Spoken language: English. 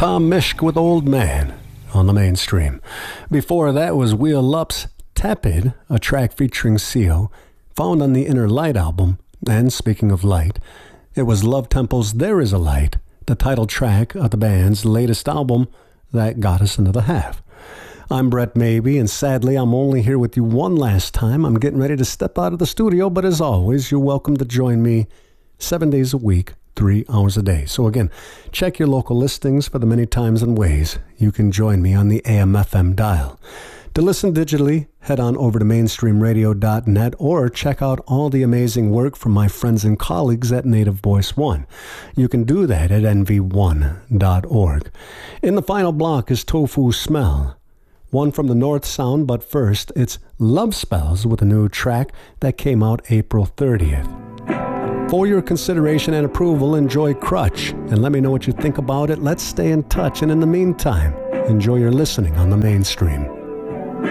Tom Misch with Old Man on the Mainstream. Before that was Wheel Up's Tepid, a track featuring Seal, found on the Inner Light album. And speaking of light, it was Love Temple's There Is a Light, the title track of the band's latest album that got us into the half. I'm Brett Maybe, and sadly, I'm only here with you one last time. I'm getting ready to step out of the studio, but as always, you're welcome to join me 7 days a week, 3 hours a day. So again, check your local listings for the many times and ways you can join me on the AM/FM dial. To listen digitally, head on over to mainstreamradio.net or check out all the amazing work from my friends and colleagues at Native Voice One. You can do that at nv1.org. In the final block is Tofu Smell, one from the North Sound, but first, it's Love Spells with a new track that came out April 30th. For your consideration and approval, enjoy Crutch, and let me know what you think about it. Let's stay in touch, and in the meantime, enjoy your listening on the Mainstream.